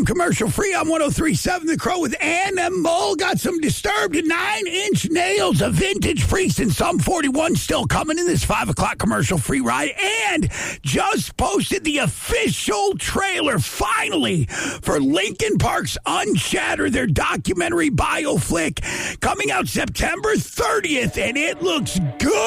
commercial free on 103.7 The Crow with Animal. Got some Disturbed 9-Inch Nails, a vintage Priest, and Sum 41 still coming in this 5 o'clock commercial free ride. And just posted the official trailer, finally, for Linkin Park's Unshattered, their documentary bioflick, coming out September 30th, and it looks good.